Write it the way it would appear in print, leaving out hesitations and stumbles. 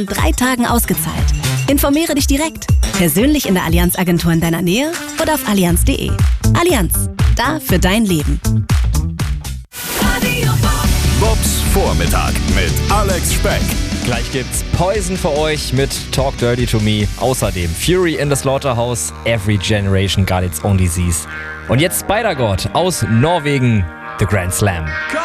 3 Tagen ausgezahlt. Informiere dich direkt. Persönlich in der Allianz-Agentur in deiner Nähe oder auf allianz.de. Allianz, da für dein Leben. Bobs Vormittag mit Alex Speck. Gleich gibt's Poison für euch mit Talk Dirty to Me. Außerdem Fury in the Slaughterhouse, Every Generation Got Its Own Disease. Und jetzt Spider-God aus Norwegen, The Grand Slam.